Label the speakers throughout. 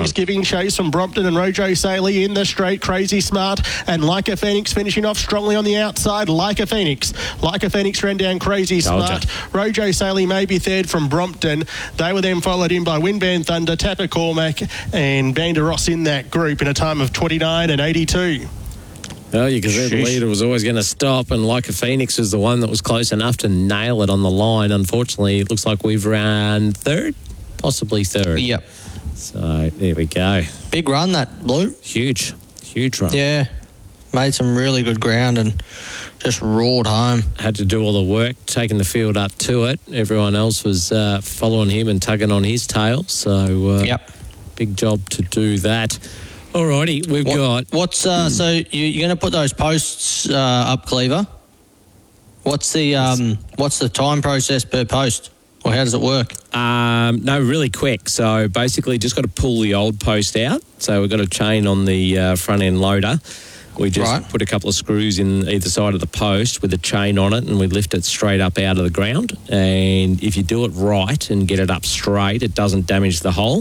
Speaker 1: She's giving chase from Brompton and Rojo Saley in the straight. Crazy Smart and Like a Phoenix finishing off strongly on the outside. Like a Phoenix ran down Crazy Smart. Rojo Saley maybe third from Brompton. They were then followed in by Windband Thunder, Tapper Cormac and Vander Ross in that group in a time of 29 and 82.
Speaker 2: Well, you can see the leader was always going to stop, and Like a Phoenix was the one that was close enough to nail it on the line. Unfortunately, it looks like we've run third, possibly third.
Speaker 3: Yep.
Speaker 2: So there we go.
Speaker 3: Big run, that, Blue.
Speaker 2: Huge run.
Speaker 3: Yeah. Made some really good ground and just roared home.
Speaker 2: Had to do all the work, taking the field up to it. Everyone else was following him and tugging on his tail. So, big job to do that. Alrighty, we've got...
Speaker 3: What's so you're going to put those posts up, Cleaver? What's the time process per post, or how does it work?
Speaker 2: No, really quick. So basically, just got to pull the old post out. So we've got a chain on the front end loader. We just put a couple of screws in either side of the post with a chain on it, and we lift it straight up out of the ground. And if you do it right and get it up straight, it doesn't damage the hole.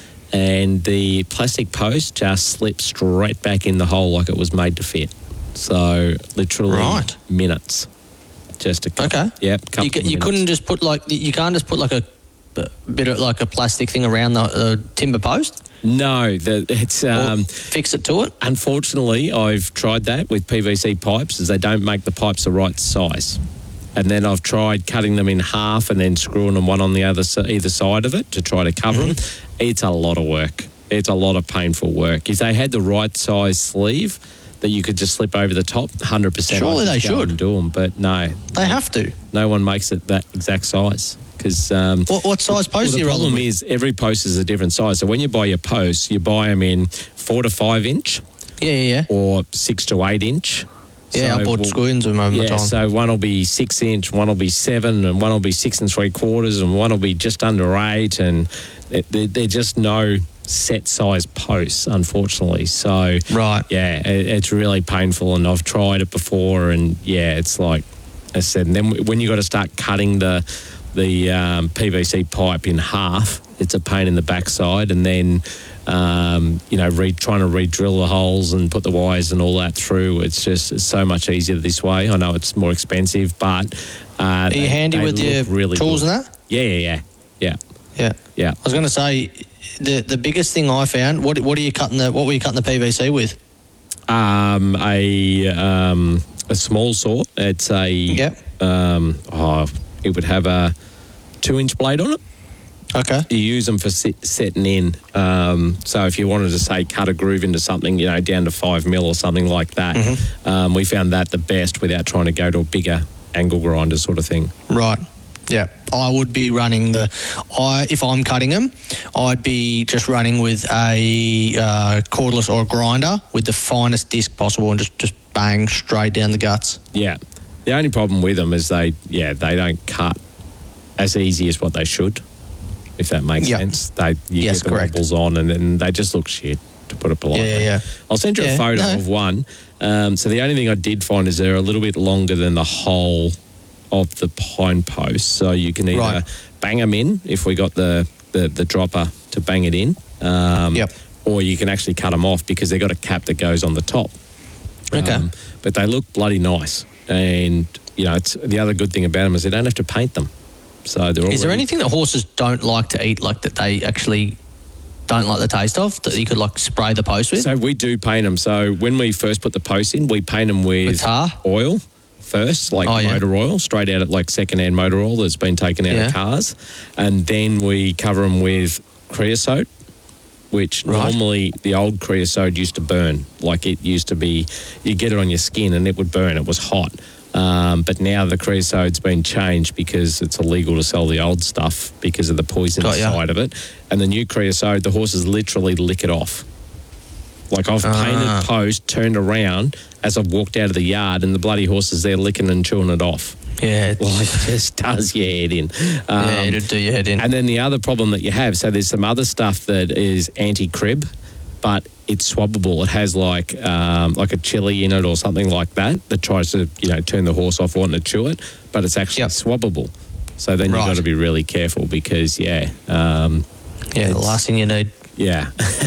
Speaker 2: And the plastic post just slips straight back in the hole like it was made to fit. So literally minutes. Just a couple.
Speaker 3: Okay.
Speaker 2: Yep.
Speaker 3: You couldn't just put you can't just put like a bit of like a plastic thing around the timber post.
Speaker 2: No, it's
Speaker 3: fix it to it.
Speaker 2: Unfortunately, I've tried that with PVC pipes, as they don't make the pipes the right size. And then I've tried cutting them in half and then screwing them one on the either side of it to try to cover them. It's a lot of work. It's a lot of painful work. If they had the right size sleeve that you could just slip over the top, 100%.
Speaker 3: Surely they should
Speaker 2: do them, but no,
Speaker 3: they have to.
Speaker 2: No one makes it that exact size. Because
Speaker 3: what size post
Speaker 2: the problem is every post is a different size. So when you buy your posts, you buy them in 4 to 5 inch, or 6 to 8 inch.
Speaker 3: Yeah, I bought squins of them over the time.
Speaker 2: So one will be 6 inch, one will be 7, and one will be 6 3/4, and one will be just under 8, and they're just no set size posts, unfortunately. So it's really painful, and I've tried it before, and it's like I said. And then when you got to start cutting the PVC pipe in half, it's a pain in the backside, and then trying to re-drill the holes and put the wires and all that through. It's so much easier this way. I know it's more expensive, but
Speaker 3: are you handy with your
Speaker 2: really
Speaker 3: tools
Speaker 2: good.
Speaker 3: And that?
Speaker 2: Yeah.
Speaker 3: I was going to say the biggest thing I found. What were you cutting the PVC with?
Speaker 2: A small saw. It's a it would have a 2-inch blade on it.
Speaker 3: Okay.
Speaker 2: You use them for setting in. So if you wanted to, say, cut a groove into something, down to 5 mil or something like that, we found that the best without trying to go to a bigger angle grinder sort of thing.
Speaker 3: Right. Yeah. I would be running if I'm cutting them, I'd be just running with a cordless or a grinder with the finest disc possible and just bang straight down the guts.
Speaker 2: Yeah. The only problem with them is they don't cut as easy as what they should, if that makes sense. You get the wobbles on and then they just look shit, to put it politely.
Speaker 3: Yeah.
Speaker 2: I'll send you a photo of one. So the only thing I did find is they're a little bit longer than the whole of the pine post. So you can either bang them in if we got the dropper to bang it in, or you can actually cut them off because they've got a cap that goes on the top.
Speaker 3: Okay.
Speaker 2: But they look bloody nice. And, it's the other good thing about them is they don't have to paint them. So they're
Speaker 3: Is there anything that horses don't like to eat, like that they actually don't like the taste of, that you could spray the post with?
Speaker 2: So we do paint them. So when we first put the posts in, we paint them with
Speaker 3: tar?
Speaker 2: Oil first, motor oil, straight out of second-hand motor oil that's been taken out of cars. And then we cover them with creosote, which normally the old creosote used to burn. It used to be, you get it on your skin and it would burn. It was hot. But now the creosote's been changed because it's illegal to sell the old stuff because of the poison side of it. And the new creosote, the horses literally lick it off. I've painted post, turned around as I've walked out of the yard, and the bloody horse is there licking and chewing it off.
Speaker 3: Yeah.
Speaker 2: It just does your head in.
Speaker 3: It'll do your head in.
Speaker 2: And then the other problem that you have, so there's some other stuff that is anti-crib, but it's swabbable. It has like a chili in it or something like that tries to, turn the horse off wanting to chew it, but it's actually swabbable. So then you've got to be really careful because,
Speaker 3: the last thing you need.
Speaker 2: Yeah.